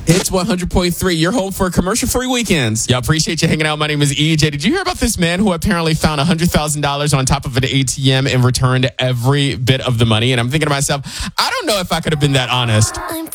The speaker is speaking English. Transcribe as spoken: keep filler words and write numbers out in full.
Hits one hundred point three. You're home for commercial-free weekends. Yeah, appreciate you hanging out. My name is E J. Did you hear about this man who apparently found one hundred thousand dollars on top of an A T M and returned every bit of the money? And I'm thinking to myself, I don't know if I could have been that honest.